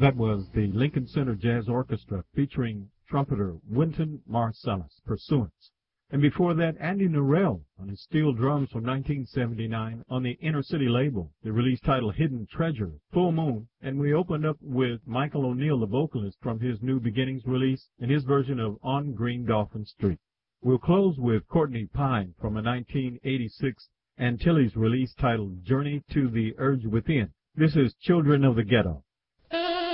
That was the Lincoln Center Jazz Orchestra featuring trumpeter Wynton Marsalis, Pursuance. And before that, Andy Narell on his steel drums from 1979 on the Inner City label, the release title Hidden Treasure, Full Moon. And we opened up with Michael O'Neill, the vocalist, from his New Beginnings release and his version of On Green Dolphin Street. We'll close with Courtney Pine from a 1986 Antilles release titled Journey to the Urge Within. This is Children of the Ghetto.